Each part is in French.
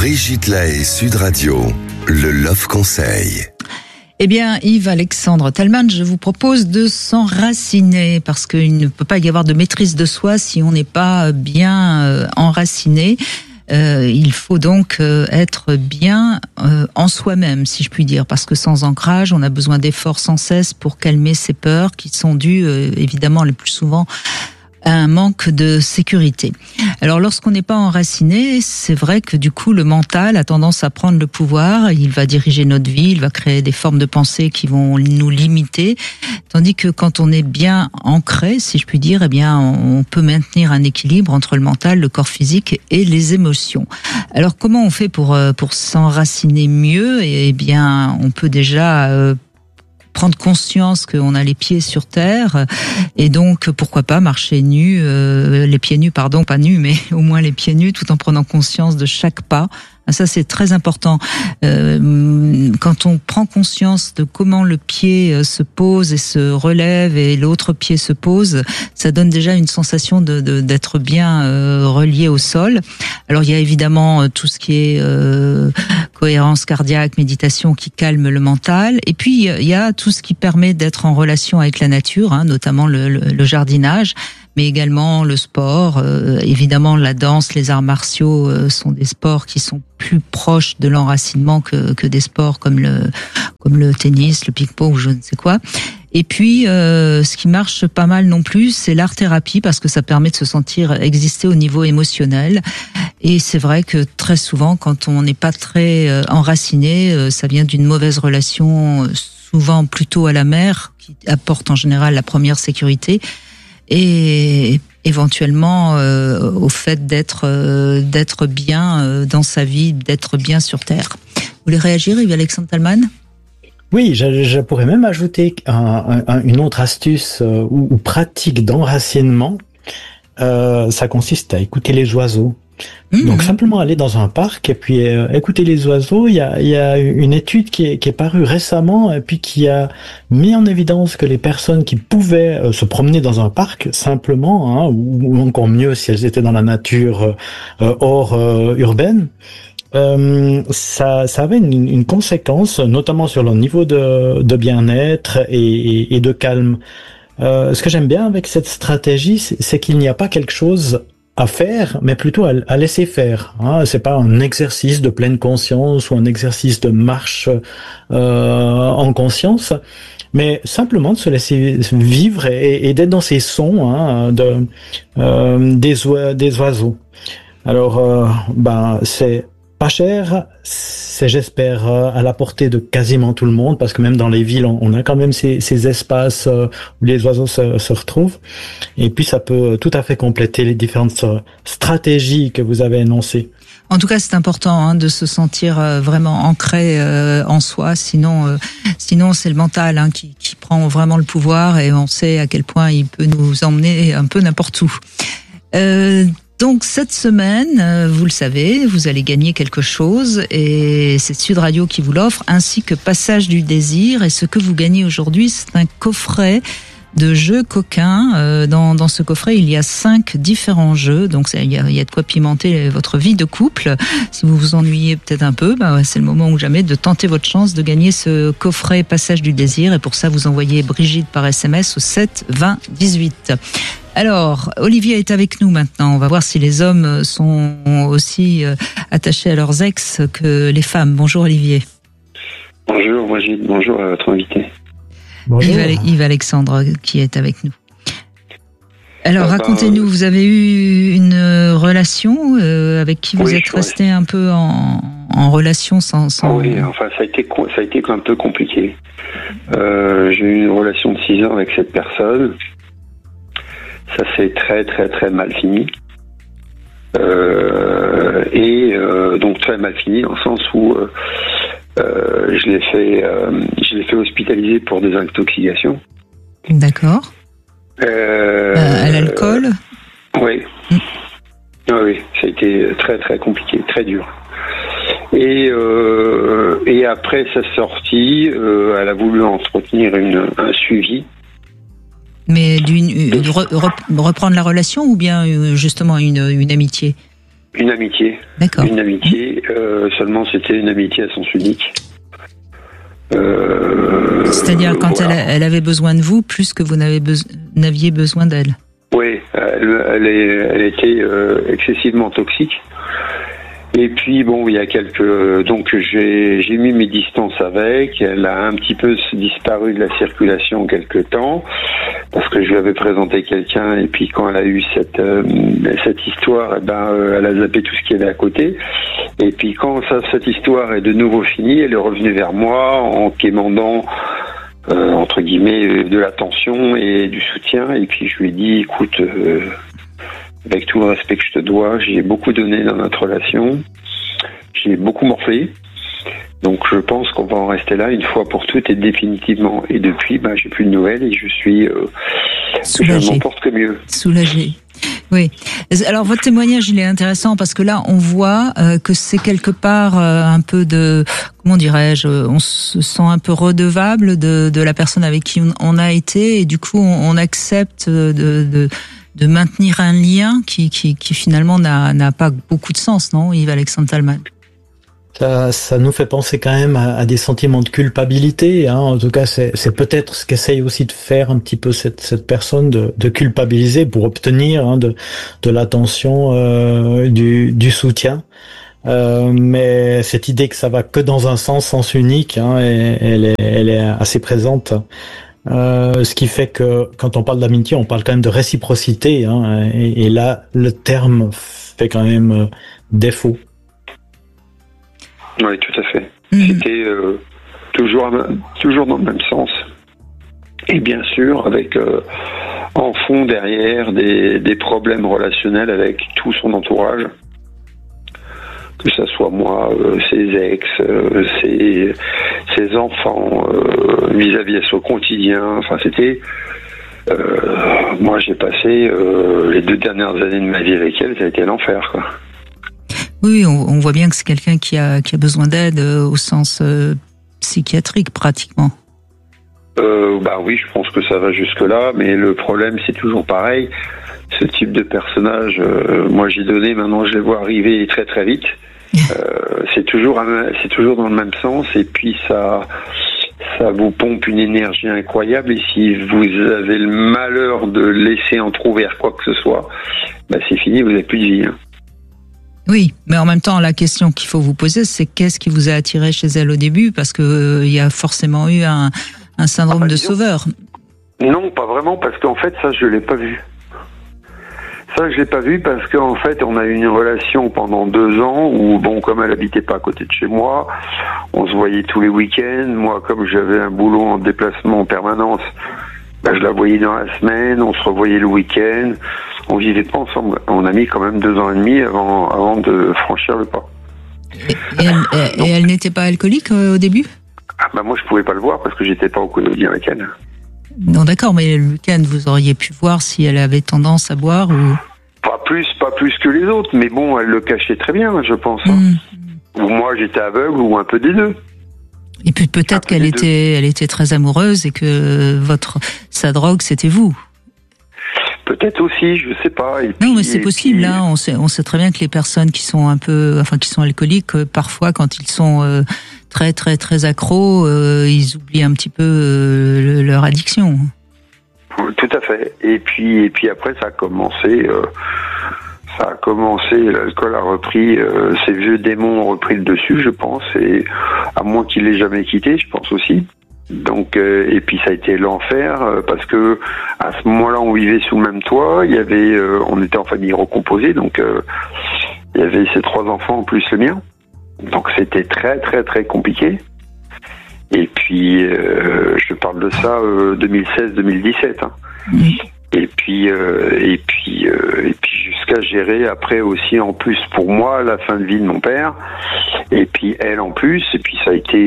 Brigitte Lahaie, Sud Radio, le Love Conseil. Eh bien, Yves-Alexandre Thalmann, je vous propose de s'enraciner parce qu'il ne peut pas y avoir de maîtrise de soi si on n'est pas bien enraciné. Il faut donc être bien en soi-même, si je puis dire, parce que sans ancrage, on a besoin d'efforts sans cesse pour calmer ces peurs qui sont dues, évidemment, le plus souvent, un manque de sécurité. Alors lorsqu'on n'est pas enraciné, c'est vrai que du coup le mental a tendance à prendre le pouvoir, il va diriger notre vie, il va créer des formes de pensée qui vont nous limiter, tandis que quand on est bien ancré, si je puis dire, eh bien on peut maintenir un équilibre entre le mental, le corps physique et les émotions. Alors comment on fait pour s'enraciner mieux? Eh bien on peut déjà prendre conscience qu'on a les pieds sur terre et donc pourquoi pas marcher nu, les pieds nus, pardon, pas nus, mais au moins les pieds nus, tout en prenant conscience de chaque pas. Ça, c'est très important. Quand on prend conscience de comment le pied se pose et se relève et l'autre pied se pose, ça donne déjà une sensation d'être bien relié au sol. Alors, il y a évidemment tout ce qui est cohérence cardiaque, méditation qui calme le mental. Et puis, il y a tout ce qui permet d'être en relation avec la nature, hein, notamment le jardinage, mais également le sport. Évidemment, la danse, les arts martiaux sont des sports qui sont plus proches de l'enracinement que des sports comme le tennis, le ping-pong ou je ne sais quoi. Et puis, ce qui marche pas mal non plus, c'est l'art-thérapie parce que ça permet de se sentir exister au niveau émotionnel. Et c'est vrai que très souvent, quand on n'est pas très enraciné, ça vient d'une mauvaise relation, souvent plutôt à la mère, qui apporte en général la première sécurité, et éventuellement au fait d'être bien dans sa vie, d'être bien sur terre. Vous voulez réagir, Yves-Alexandre Thalmann ? Oui, je pourrais même ajouter une autre astuce ou pratique d'enracinement. Ça consiste à écouter les oiseaux. Donc simplement aller dans un parc et puis écouter les oiseaux. Il y a une étude qui est parue récemment et puis qui a mis en évidence que les personnes qui pouvaient se promener dans un parc simplement, hein, ou encore mieux si elles étaient dans la nature hors urbaine, ça avait une conséquence, notamment sur leur niveau de bien-être et de calme. Ce que j'aime bien avec cette stratégie, c'est qu'il n'y a pas quelque chose à faire, mais plutôt à laisser faire. Hein. C'est pas un exercice de pleine conscience ou un exercice de marche en conscience, mais simplement de se laisser vivre et d'être dans ces sons, hein, des oiseaux. Alors, c'est pas cher, c'est j'espère à la portée de quasiment tout le monde, parce que même dans les villes, on a quand même ces espaces où les oiseaux se retrouvent. Et puis ça peut tout à fait compléter les différentes stratégies que vous avez énoncées. En tout cas, c'est important de se sentir vraiment ancré en soi. Sinon, c'est le mental qui prend vraiment le pouvoir, et on sait à quel point il peut nous emmener un peu n'importe où. Donc cette semaine, vous le savez, vous allez gagner quelque chose et c'est Sud Radio qui vous l'offre, ainsi que Passage du désir. Et ce que vous gagnez aujourd'hui, c'est un coffret de jeux coquins. Dans ce coffret, il y a 5 différents jeux, donc il y a de quoi pimenter votre vie de couple. Si vous vous ennuyez peut-être un peu, c'est le moment ou jamais de tenter votre chance de gagner ce coffret Passage du désir. Et pour ça, vous envoyez Brigitte par SMS au 7 20 18. Alors, Olivier est avec nous maintenant. On va voir si les hommes sont aussi attachés à leurs ex que les femmes. Bonjour Olivier. Bonjour Brigitte, bonjour à votre invité. Bonjour. Yves-Alexandre qui est avec nous. Alors, racontez-nous, vous avez eu une relation avec qui vous êtes resté un peu en relation sans... Oui, enfin ça a été un peu compliqué. J'ai eu une relation de 6 ans avec cette personne. Ça s'est très très très mal fini. Donc très mal fini dans le sens où je l'ai fait hospitaliser pour des intoxications. D'accord. À l'alcool. Oui. Oui, ça a été très très compliqué, très dur. Et après sa sortie, elle a voulu entretenir un suivi. Mais reprendre la relation ou bien justement une amitié? Une amitié. D'accord. Une amitié. Seulement, c'était une amitié à sens unique. C'est-à-dire quand elle avait besoin de vous plus que vous n'aviez besoin d'elle. Oui, elle était excessivement toxique. Et puis bon, il y a donc j'ai mis mes distances avec. Elle a un petit peu disparu de la circulation quelque temps parce que je lui avais présenté quelqu'un et puis quand elle a eu cette histoire, elle a zappé tout ce qu'il y avait à côté. Et puis quand cette histoire est de nouveau finie, elle est revenue vers moi en quémandant entre guillemets de l'attention et du soutien. Et puis je lui ai dit, écoute. Avec tout le respect que je te dois, j'ai beaucoup donné dans notre relation. J'ai beaucoup morflé. Donc je pense qu'on va en rester là une fois pour toutes et définitivement. Et depuis, j'ai plus de nouvelles et je suis soulagé. Je m'en porte que mieux. Soulagé. Oui. Alors votre témoignage, il est intéressant parce que là, on voit que c'est quelque part un peu de, comment dirais-je, on se sent un peu redevable de la personne avec qui on a été et du coup, on accepte de maintenir un lien qui finalement n'a pas beaucoup de sens, non, Yves-Alexandre Talman? Ça nous fait penser quand même à des sentiments de culpabilité, hein. En tout cas, c'est peut-être ce qu'essaye aussi de faire un petit peu cette personne, de culpabiliser pour obtenir de l'attention, du soutien. Mais cette idée que ça va que dans un sens unique, hein, elle est assez présente. Ce qui fait que quand on parle d'amitié, on parle quand même de réciprocité, hein, et là, le terme fait quand même défaut. Oui, tout à fait. C'était toujours dans le même sens. Et bien sûr, avec en fond derrière des problèmes relationnels avec tout son entourage. Que ça soit moi, ses ex, ses enfants, vis-à-vis de son quotidien. Enfin, c'était... moi, j'ai passé les 2 dernières années de ma vie avec elle, ça a été l'enfer, quoi. Oui, on voit bien que c'est quelqu'un qui a besoin d'aide au sens psychiatrique, pratiquement. Oui, je pense que ça va jusque-là, mais le problème, c'est toujours pareil. Ce type de personnage, moi j'ai donné, maintenant je les vois arriver très très vite. C'est toujours dans le même sens, et puis ça vous pompe une énergie incroyable, et si vous avez le malheur de laisser entrouvert quoi que ce soit, c'est fini, vous n'avez plus de vie. Hein. Oui, mais en même temps, la question qu'il faut vous poser, c'est qu'est-ce qui vous a attiré chez elle au début, parce que il y a forcément eu un syndrome de sauveur. Non, pas vraiment, parce qu'en fait, ça, je l'ai pas vu. Ça, je l'ai pas vu parce qu'en fait, on a eu une relation pendant 2 ans où, comme elle habitait pas à côté de chez moi, on se voyait tous les week-ends. Moi, comme j'avais un boulot en déplacement en permanence, je la voyais dans la semaine, on se revoyait le week-end. On vivait pas ensemble. On a mis quand même 2 ans et demi avant de franchir le pas. Et elle n'était pas alcoolique au début ? Moi, je pouvais pas le voir parce que j'étais pas au quotidien avec elle. Non, d'accord, mais le week-end, vous auriez pu voir si elle avait tendance à boire ou... Pas plus que les autres, mais bon, elle le cachait très bien, je pense. Ou moi, j'étais aveugle, ou un peu des deux. Et puis peut-être qu'elle était très amoureuse et que sa drogue, c'était vous. Peut-être aussi, je sais pas. Non, mais c'est possible. Hein. On sait très bien que les personnes qui sont qui sont alcooliques, parfois, quand ils sont très très très accros, ils oublient un petit peu leur addiction. Tout à fait. Et puis après, ça a commencé. L'alcool a repris. Ces vieux démons ont repris le dessus, je pense. Et à moins qu'il l'ait jamais quitté, je pense aussi. Donc et puis ça a été l'enfer parce que à ce moment-là on vivait sous le même toit, il y avait on était en famille recomposée, donc il y avait ses 3 enfants en plus le mien, donc c'était très très très compliqué. Et puis je parle de ça 2016-2017 hein. Et puis jusqu'à gérer après aussi en plus pour moi la fin de vie de mon père, et puis elle en plus, et puis ça a été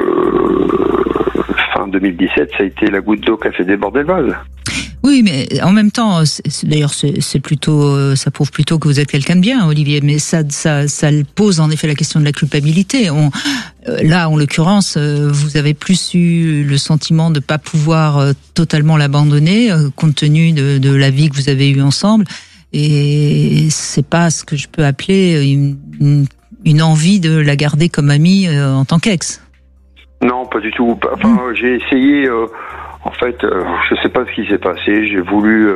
fin 2017, ça a été la goutte d'eau qui a fait déborder le vase. Oui, mais en même temps, d'ailleurs, c'est plutôt, ça prouve plutôt que vous êtes quelqu'un de bien, Olivier. Mais ça pose en effet la question de la culpabilité. Là, en l'occurrence, vous avez plus eu le sentiment de pas pouvoir totalement l'abandonner, compte tenu de la vie que vous avez eue ensemble. et c'est pas ce que je peux appeler une envie de la garder comme amie en tant qu'ex. Non, pas du tout. Enfin, j'ai essayé. En fait, je sais pas ce qui s'est passé. J'ai voulu.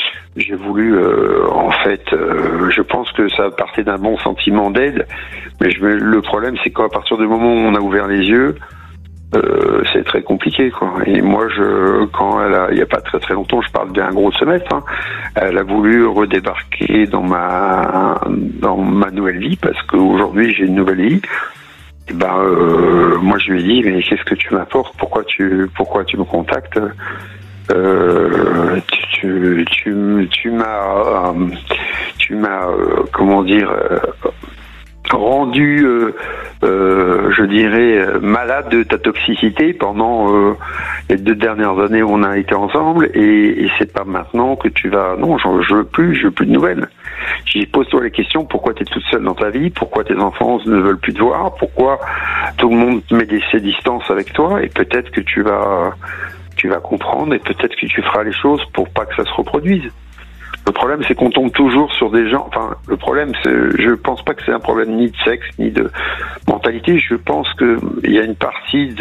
En fait, je pense que ça partait d'un bon sentiment d'aide. Mais le problème, c'est qu'à partir du moment où on a ouvert les yeux, c'est très compliqué, quoi. Et moi, il y a pas très très longtemps, je parle d'un gros semestre, hein, elle a voulu redébarquer dans ma nouvelle vie, parce qu'aujourd'hui j'ai une nouvelle vie. Et moi je lui ai dit, mais qu'est-ce que tu m'apportes, pourquoi tu me contactes, tu m'as comment dire, rendu, je dirais, malade de ta toxicité pendant les 2 dernières années où on a été ensemble, et c'est pas maintenant que tu vas. Non, je veux plus de nouvelles. J'ai pose-toi les questions. Pourquoi tu es toute seule dans ta vie? Pourquoi tes enfants ne veulent plus te voir? Pourquoi tout le monde met ses distances avec toi? Et peut-être que tu vas comprendre, et peut-être que tu feras les choses pour pas que ça se reproduise. Le problème, c'est qu'on tombe toujours sur des gens. Enfin, le problème, je pense pas que c'est un problème ni de sexe ni de mentalité. Je pense que il y a une partie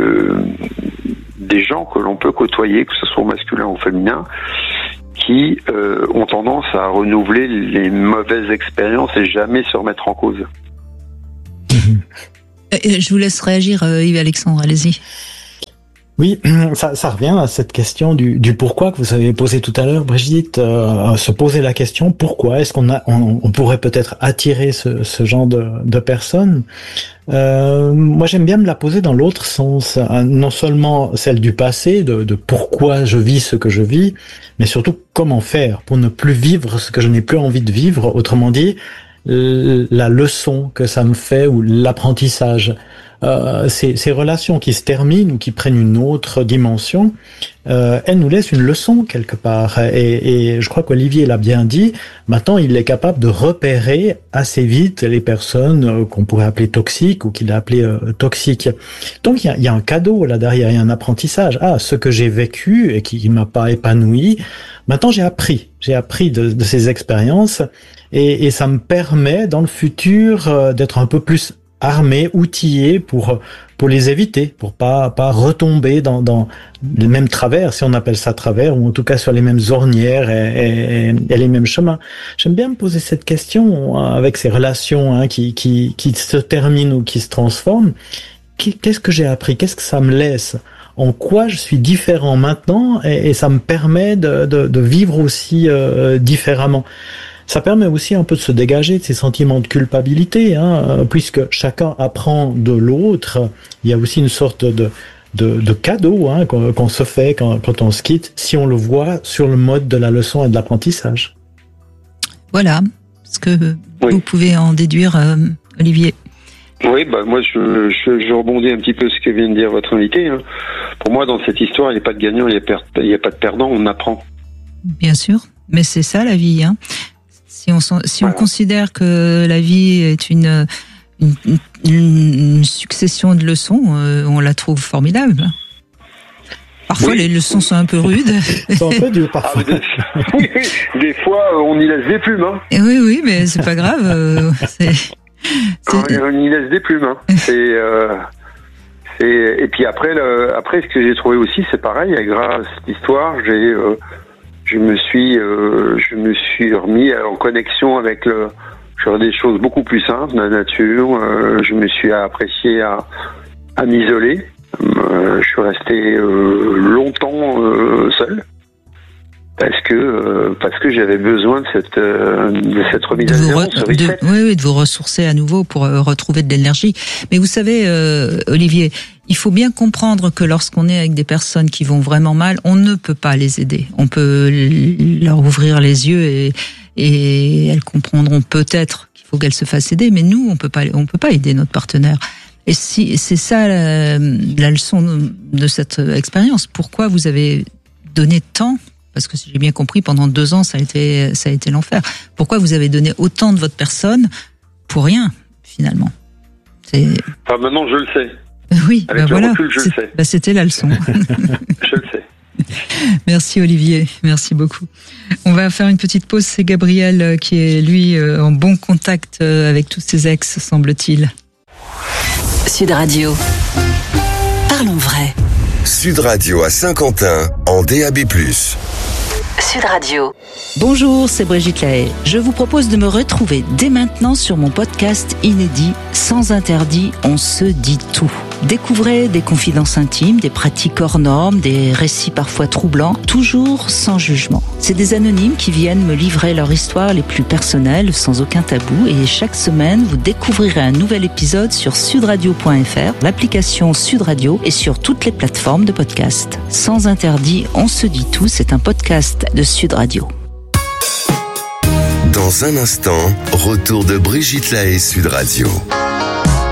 des gens que l'on peut côtoyer, que ce soit masculin ou féminin, qui ont tendance à renouveler les mauvaises expériences et jamais se remettre en cause. Je vous laisse réagir, Yves-Alexandre. Allez-y. Oui, ça revient à cette question du pourquoi que vous avez posé tout à l'heure, Brigitte. Se poser la question pourquoi est-ce on pourrait peut-être attirer ce genre de personnes. Moi, j'aime bien me la poser dans l'autre sens, non seulement celle du passé, de pourquoi je vis ce que je vis, mais surtout comment faire pour ne plus vivre ce que je n'ai plus envie de vivre. Autrement dit, la leçon que ça me fait ou l'apprentissage. Ces relations qui se terminent ou qui prennent une autre dimension, elles nous laissent une leçon quelque part. Et je crois qu'Olivier l'a bien dit. Maintenant, il est capable de repérer assez vite les personnes qu'on pourrait appeler toxiques ou qu'il a appelé toxiques. Donc, il y a un cadeau là derrière, il y a un apprentissage. Ce que j'ai vécu et qui m'a pas épanoui, maintenant j'ai appris de ces expériences et ça me permet dans le futur d'être un peu plus armé, outillé pour les éviter, pour pas retomber dans les mêmes travers, si on appelle ça travers, ou en tout cas sur les mêmes ornières et les mêmes chemins. J'aime bien me poser cette question avec ces relations qui se terminent ou qui se transforment. Qu'est-ce que j'ai appris? Qu'est-ce que ça me laisse? En quoi je suis différent maintenant et ça me permet de vivre aussi différemment. Ça permet aussi un peu de se dégager de ces sentiments de culpabilité, puisque chacun apprend de l'autre. Il y a aussi une sorte de cadeau qu'on se fait quand on se quitte, si on le voit sur le mode de la leçon et de l'apprentissage. Voilà ce que vous pouvez en déduire, Olivier. Oui, moi je rebondis un petit peu sur ce que vient de dire votre invité. Pour moi, dans cette histoire, il n'y a pas de gagnant, il n'y a pas de perdant, on apprend. Bien sûr, mais c'est ça la vie. Si on considère que la vie est une succession de leçons, on la trouve formidable. Parfois, les leçons sont un peu rudes. C'est un peu dur parfois. Des fois, on y laisse des plumes. Oui, mais c'est pas grave. On y laisse des plumes. Et puis après, ce que j'ai trouvé aussi, c'est pareil. Grâce à cette histoire, je me suis remis en connexion avec des choses beaucoup plus simples, la nature. Je me suis apprécié à m'isoler. Je suis resté longtemps seul parce que j'avais besoin de cette remise à zéro, ce reset. Oui, de vous ressourcer à nouveau pour retrouver de l'énergie. Mais vous savez, Olivier, il faut bien comprendre que lorsqu'on est avec des personnes qui vont vraiment mal, on ne peut pas les aider. On peut leur ouvrir les yeux et elles comprendront peut-être qu'il faut qu'elles se fassent aider, mais nous, on peut pas aider notre partenaire. Et si c'est ça la leçon de cette expérience, pourquoi vous avez donné tant? Parce que si j'ai bien compris, pendant 2 ans, ça a été l'enfer. Pourquoi vous avez donné autant de votre personne pour rien, finalement? Maintenant, je le sais. Oui, avec le voilà. recul, je le sais. C'était la leçon. Je le sais. Merci Olivier, merci beaucoup. On va faire une petite pause, c'est Gabriel qui est lui en bon contact avec tous ses ex, semble-t-il. Sud Radio. Parlons vrai. Sud Radio à Saint-Quentin en DAB+. Sud Radio. Bonjour, c'est Brigitte Lahaye. Je vous propose de me retrouver dès maintenant sur mon podcast inédit Sans interdit, on se dit tout. Découvrez des confidences intimes, des pratiques hors normes, des récits parfois troublants, toujours sans jugement. C'est des anonymes qui viennent me livrer leur histoire les plus personnelles, sans aucun tabou. Et chaque semaine, vous découvrirez un nouvel épisode sur sudradio.fr, l'application Sud Radio et sur toutes les plateformes de podcast. Sans interdit, on se dit tout, c'est un podcast de Sud Radio. Dans un instant, retour de Brigitte Lahaye Sud Radio.